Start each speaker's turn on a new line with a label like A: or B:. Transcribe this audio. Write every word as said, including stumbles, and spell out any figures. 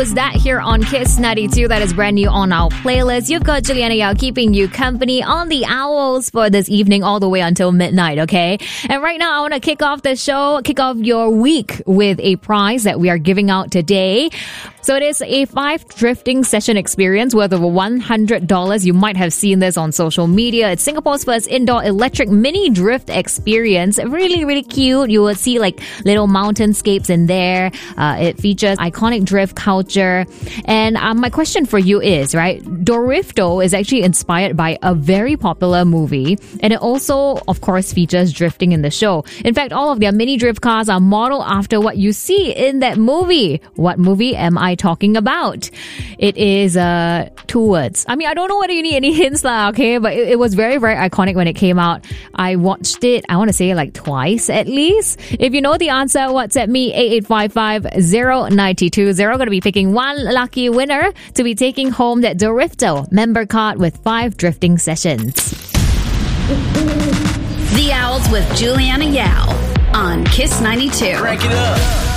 A: was that here on Kiss ninety-two. That is brand new on our playlist. You've got Juliana Yao keeping you company on the Owls for this evening all the way until midnight, okay? And right now, I want to kick off the show, kick off your week with a prize that we are giving out today. So it is a five drifting session experience worth over one hundred dollars. You might have seen this on social media. It's Singapore's first indoor electric mini drift experience. Really, really cute. You will see like little mountainscapes in there. Uh, it features iconic drift culture. And um, my question for you is, right, Dorifto is actually inspired by a very popular movie. And it also, of course, features drifting in the show. In fact, all of their mini drift cars are modeled after what you see in that movie. What movie am I talking about? It is uh, two words. I mean, I don't know whether you need any hints, lah, okay? But it, it was very, very iconic when it came out. I watched it, I want to say like twice at least. If you know the answer, WhatsApp me eight eight five five zero nine two zero. Going to be picking one lucky winner to be taking home that Dorifto member card with five drifting sessions.
B: The Owls with Juliana Yao on Kiss ninety-two.
C: Crank it up.